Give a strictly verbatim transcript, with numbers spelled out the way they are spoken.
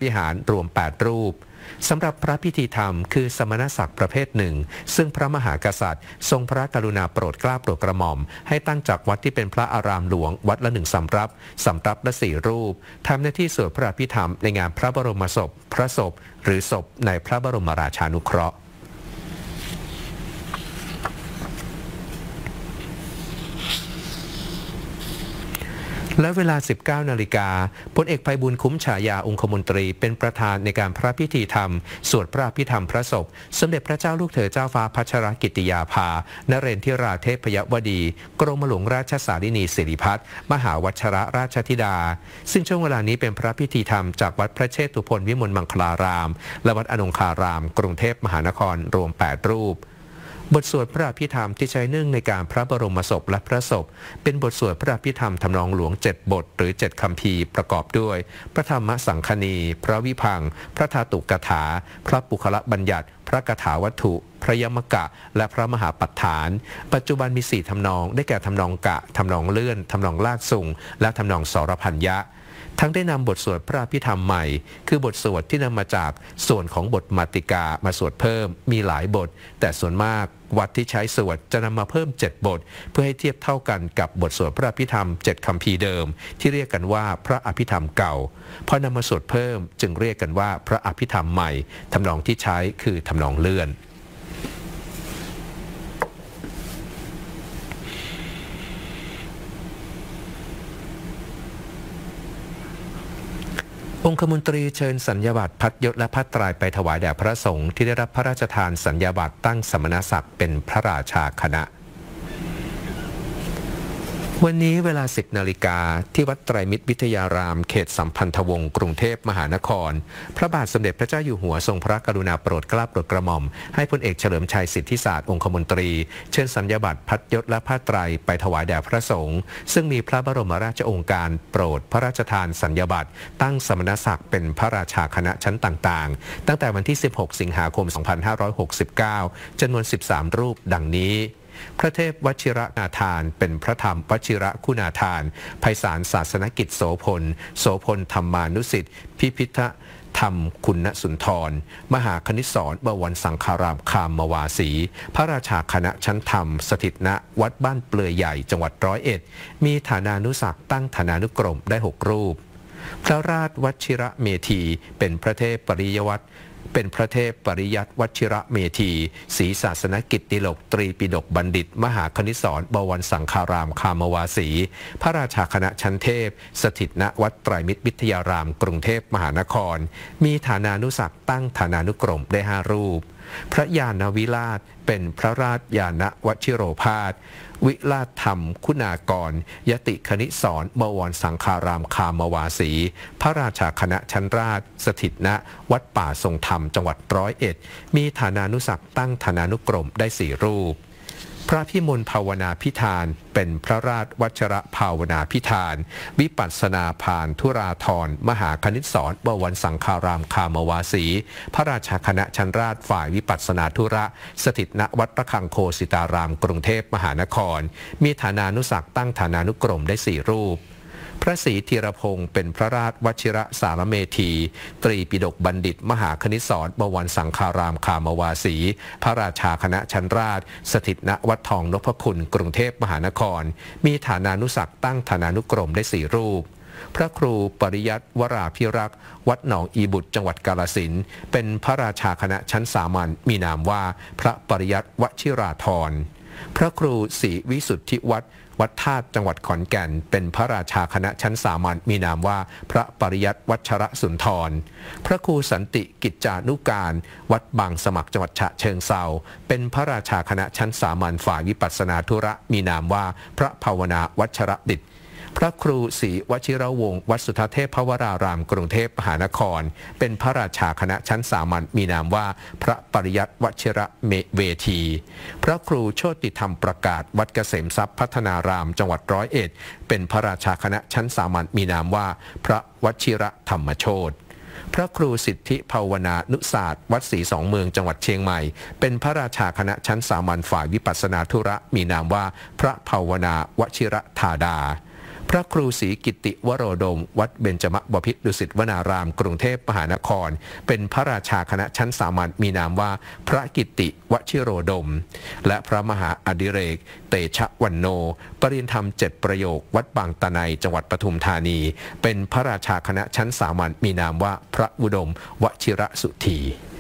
วิหารรวมแปดรูปสำหรับพระพิธีธรรมคือสมณศักดิ์ประเภทหนึ่งซึ่งพระมหากษัตริย์ทรงพระกรุณาโปรดเกล้าโปรดกระหม่อมให้ตั้งจากวัดที่เป็นพระอารามหลวงวัดละหนึ่งสำรับสำรับละสี่รูปทำหน้าที่สวดพระอภิธรรมในงานพระบรมศพพระศพหรือศพในพระบรมราชานุเคราะห์และเวลา สิบเก้านาฬิกาพลเอกไพบูลย์คุ้มฉายาองคมนตรีเป็นประธานในการพระพิธีธรรมสวดพระอภิธรรมพระศพสมเด็จพระเจ้าลูกเธอเจ้าฟ้าพัชรกิติยาภานเรนทิราเทพยวดีกรมหลวงราชสารินีสิริพัฒน์มหาวัชรราชธิดาซึ่งช่วงเวลานี้เป็นพระพิธีธรรมจากวัดพระเชตุพนวิมลมังคลารามและวัดอนงคารามกรุงเทพมหานครรวมแปดรูปบทสวดพระอภิธรรมที่ใช้เนื่องในการพระบรมศพและพระศพเป็นบทสวดพระอภิธรรมทำนองหลวงเจ็ดบทหรือเจ็ดคัมภีร์ประกอบด้วยพระธรรมสังคณีพระวิพังค์พระธาตุกถาพระปุคละบัญญัติพระกถาวัตถุพระยมกะและพระมหาปัฏฐานปัจจุบันมีสี่ทำนองได้แก่ทำนองกะทำนองเลื่อนทำนองลากสุงและทำนองสรพัญญะทั้งได้นำบทสวดพระอภิธรรมใหม่คือบทสวดที่นำมาจากส่วนของบทมาติกามาสวดเพิ่มมีหลายบทแต่ส่วนมากวัดที่ใช้สวดจะนำมาเพิ่มเจ็ดบทเพื่อให้เทียบเท่ากันกับบทสวดพระอภิธรรมเจ็ดคัมภีร์เดิมที่เรียกกันว่าพระอภิธรรมเก่าพอนำมาสวดเพิ่มจึงเรียกกันว่าพระอภิธรรมใหม่ทำนองที่ใช้คือทำนองเลื่อนองคมนตรีเชิญสัญญาบัตรพัดยศและพัดตรายไปถวายแด่พระสงฆ์ที่ได้รับพระราชทานสัญญาบัตรตั้งสมณศักดิ์เป็นพระราชาคณะวันนี้เวลา สิบนาฬิกาที่วัดไตรมิตรวิทยารามเขตสัมพันธวงศ์กรุงเทพมหานครพระบาทสมเด็จพระเจ้าอยู่หัวทรงพระกรุณาโปรดเกล้าโปรดกระหม่อมให้พลเอกเฉลิมชัยสิทธิศาสตร์องคมนตรีเชิญสัญญาบัตรพัดยศและผ้าไตรไปถวายแด่พระสงฆ์ซึ่งมีพระบรมราชโองการโปรดพระราชทานสัญญาบัตรตั้งสมณศักดิ์เป็นพระราชาคณะชั้นต่างๆตั้งแต่วันที่สิบหกสิงหาคมสองพันห้าร้อยหกสิบเก้าจำนวนสิบสามรูปดังนี้พระเทพวชิรนาทานเป็นพระธรรมวชิระคุณาทานไพศาลศาสนกิจโสพลโสพลธรรมานุสิทธิ์พิพิธธรรมคุณสุนทรมหาคณิสรบวรสังฆารามคามวาสีพระราชาคณะชั้นธรรมสถิตณวัดบ้านเปลือยใหญ่จังหวัดร้อยเอ็ดมีฐานานุศักดิ์ตั้งฐานานุกรมได้หกรูปพระราชวชิระเมธีเป็นพระเทพปริยวัตรเป็นพระเทพปริยัติวชิระเมธีศรีศาสนกิตติโลกตรีปิฎกบัณฑิตมหาคณิสรบวรสังฆารามคามวาสีพระราชาคณะชั้นเทพสถิตณวัดไตรมิตรวิทยารามกรุงเทพมหานครมีฐานานุศักดิ์ตั้งฐานานุกรมได้ห้ารูปพระญาณวิราชเป็นพระราชญาณวชิโรภาสวิราชธรรมคุณากรยติคณิสรบวรสังฆารามคามวาสีพระราชาคณะชั้นราชสถิตณวัดป่าทรงธรรมจังหวัดร้อยเอ็ดมีฐานานุศักดิ์ตั้งฐานานุกรมได้สี่รูปพระพิมลภาวนาพิธานเป็นพระราชวัชระภาวนาพิธานวิปัสสนาพานธุราธรมหาคณิสรบวรสังฆารามคามวาสีพระราชาคณะชั้นราชฝ่ายวิปัสสนาธุระสถิตณวัดประคังโคสิตารามกรุงเทพมหานครมีฐานานุศักดิ์ตั้งฐานานุกรมได้สี่รูปพระศรีธีรพงศ์เป็นพระราชวชิระสารเมธีตรีปิฎกบัณฑิตมหาคณิสรบวรสังฆารามคามวาสีพระราชาคณะชั้นราชสถิตณวัดทองนพคุณกรุงเทพมหานครมีฐานานุศักดิ์ตั้งฐานานุกรมได้สี่รูปพระครูปริยัติวราภิรักษ์วัดหนองอีบุตรจังหวัดกาฬสินธุ์เป็นพระราชาคณะชั้นสามัญมีนามว่าพระปริยัติวชิราธรพระครูศรีวิสุทธิวัดวัดธาตุจังหวัดขอนแก่นเป็นพระราชาคณะชั้นสามัญมีนามว่าพระปริยัติวัชรสุนทรพระครูสันติกิจจานุการวัดบางสมัครจังหวัดฉะเชิงเทราเป็นพระราชาคณะชั้นสามัญฝ่ายวิปัสสนาธุระมีนามว่าพระภาวนาวัชรดิษฐ์พระครูศรีวชิรวงศ์วัดสุทธเทพวรารามกรุงเทพมหานครเป็นพระราชาคณะชั้นสามัญมีนามว่าพระปริยัติวชิระเวทีพระครูโชติธรรมประกาศวัดเกษมทรัพย์พัฒนารามจังหวัดร้อยเอ็ดเป็นพระราชาคณะชั้นสามัญมีนามว่าพระวชิระธรรมโชติพระครูสิทธิภาวนานุศาสตร์วัดศรีสองเมืองจังหวัดเชียงใหม่เป็นพระราชาคณะชั้นสามัญฝ่ายวิปัสสนาธุระมีนามว่าพระภาวนาวชิระธาดาพพระครูศรีกิติวโรดมวัดเบญจมบพิตรดุสิตวนารามกรุงเทพมหานครเป็นพระราชาคณะชั้นสามัญมีนามว่าพระกิติวชิโรดมและพระมหาอดิเรกเตชะวันโนปริญญาธรรมเจ็ดประโยควัดบางตะไนจังหวัดปทุมธานีเป็นพระราชาคณะชั้นสามัญมีนามว่าพระอุดมวชิระสุธี